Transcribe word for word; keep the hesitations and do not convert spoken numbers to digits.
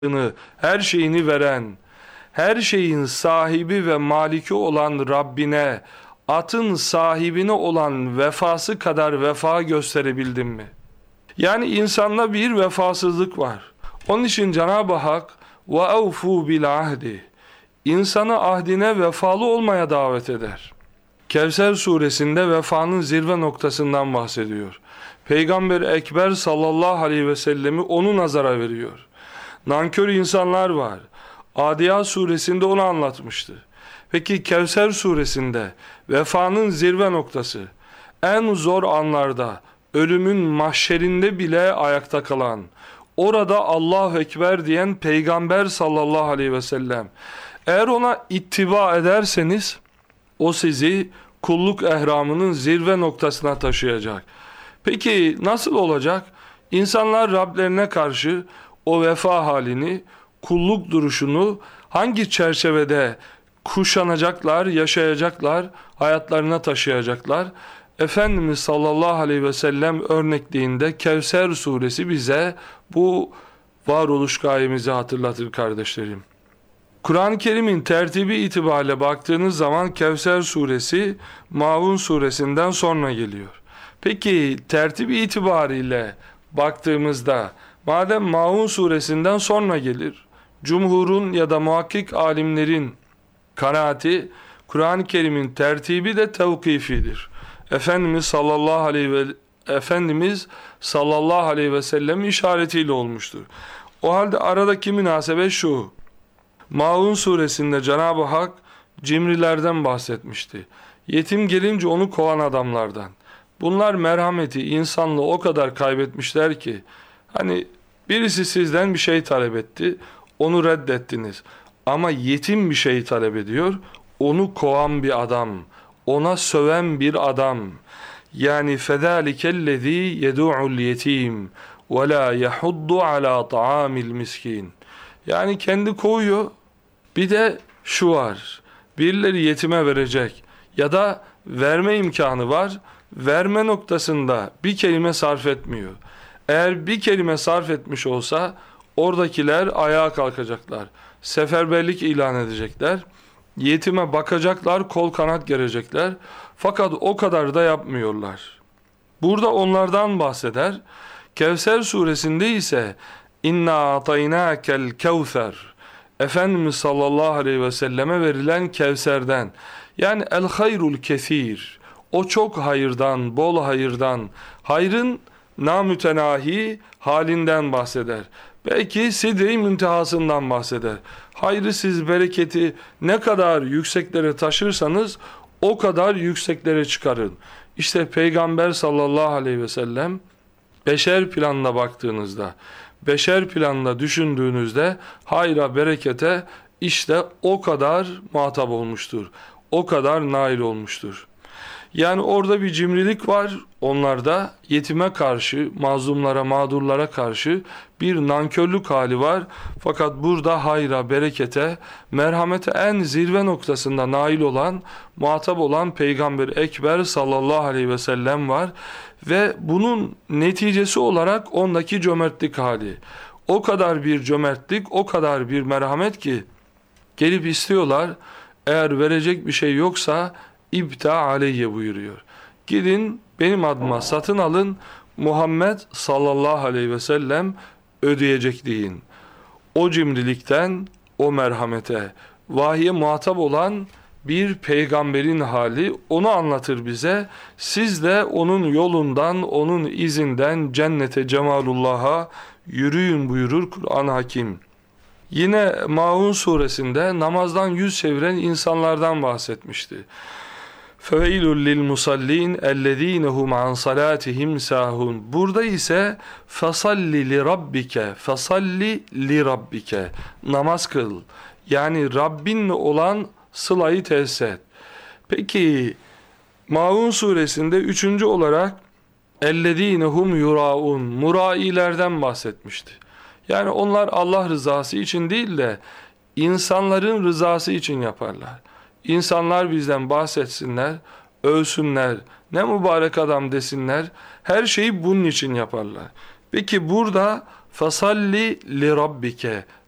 her şeyini veren, her şeyin sahibi ve maliki olan Rabbine, atın sahibine olan vefası kadar vefa gösterebildin mi? Yani insanda bir vefasızlık var. Onun için Cenab-ı Hak وَاَوْفُوا بِالْعَهْدِ insanı ahdine vefalı olmaya davet eder. Kevser suresinde vefanın zirve noktasından bahsediyor. Peygamber Ekber sallallahu aleyhi ve sellemi onu nazara veriyor. Nankör insanlar var. Adiyat suresinde onu anlatmıştı. Peki Kevser suresinde vefanın zirve noktası, en zor anlarda, ölümün mahşerinde bile ayakta kalan, orada Allahu Ekber diyen Peygamber sallallahu aleyhi ve sellem, eğer ona ittiba ederseniz o sizi kulluk ehramının zirve noktasına taşıyacak. Peki nasıl olacak? İnsanlar Rablerine karşı o vefa halini, kulluk duruşunu hangi çerçevede kuşanacaklar, yaşayacaklar, hayatlarına taşıyacaklar? Efendimiz sallallahu aleyhi ve sellem örnekliğinde Kevser suresi bize bu varoluş gayemizi hatırlatır kardeşlerim. Kur'an-ı Kerim'in tertibi itibariyle baktığınız zaman Kevser suresi Maun suresinden sonra geliyor. Peki tertibi itibariyle baktığımızda madem Maun suresinden sonra gelir, cumhurun ya da muhakkik alimlerin kanaati Kur'an-ı Kerim'in tertibi de tevkifidir. Efendimiz sallallahu aleyhi ve Efendimiz sallallahu aleyhi ve sellem işaretiyle olmuştur. O halde aradaki münasebet şu: Maun suresinde Cenab-ı Hak cimrilerden bahsetmişti. Yetim gelince onu kovan adamlardan. Bunlar merhameti, insanlığı o kadar kaybetmişler ki, hani birisi sizden bir şey talep etti, onu reddettiniz. Ama yetim bir şey talep ediyor, onu kovan bir adam, ona söven bir adam. Yani fedâlikellezî yedû'ul yetim ve lâ yahuddu alâ ta'âmil miskin. Yani kendi kovuyor. Bir de şu var, birileri yetime verecek ya da verme imkanı var, verme noktasında bir kelime sarf etmiyor. Eğer bir kelime sarf etmiş olsa oradakiler ayağa kalkacaklar, seferberlik ilan edecekler, yetime bakacaklar, kol kanat gerecekler. Fakat o kadar da yapmıyorlar. Burada onlardan bahseder. Kevser suresinde ise İnna ataynâkel kevser, Efendimiz sallallahu aleyhi ve selleme verilen Kevser'den, yani el hayrul kesir, o çok hayırdan, bol hayırdan, hayrın namütenahi halinden bahseder. Belki sidre-i müntehasından bahseder. Hayrı siz bereketi ne kadar yükseklere taşırsanız o kadar yükseklere çıkarın. İşte Peygamber sallallahu aleyhi ve sellem beşer planına baktığınızda, beşer planla düşündüğünüzde hayra, berekete işte o kadar muhatap olmuştur. O kadar nail olmuştur. Yani orada bir cimrilik var. Onlarda yetime karşı, mazlumlara, mağdurlara karşı bir nankörlük hali var. Fakat burada hayra, berekete, merhamete en zirve noktasında nail olan, muhatap olan Peygamber Ekber sallallahu aleyhi ve sellem var. Ve bunun neticesi olarak ondaki cömertlik hali. O kadar bir cömertlik, o kadar bir merhamet ki gelip istiyorlar, eğer verecek bir şey yoksa İbta aleyye buyuruyor. Gidin benim adıma satın alın, Muhammed sallallahu aleyhi ve sellem ödeyecek deyin. O cimrilikten, o merhamete, vahye muhatap olan bir peygamberin hali, onu anlatır bize. Siz de onun yolundan, onun izinden cennete, cemalullah'a yürüyün buyurur Kur'an-ı Hakim. Yine Maun suresinde namazdan yüz çeviren insanlardan bahsetmişti. فَوَيْلٌ لِلْمُصَلِّينَ اَلَّذ۪ينَ هُمْ عَنْ صَلَاتِهِمْ سَاهُونَ. Burada ise فَصَلِّ لِرَبِّكَ فَصَلِّ لِرَبِّكَ namaz kıl. Yani Rabbinle olan sılayı tesis et. Peki Maun suresinde üçüncü olarak اَلَّذ۪ينَ هُمْ يُرَاءُونَ murailerden bahsetmişti. Yani onlar Allah rızası için değil de insanların rızası için yaparlar. İnsanlar bizden bahsetsinler, övsünler, ne mübarek adam desinler, her şeyi bunun için yaparlar. Peki burada fasalli li rabbike,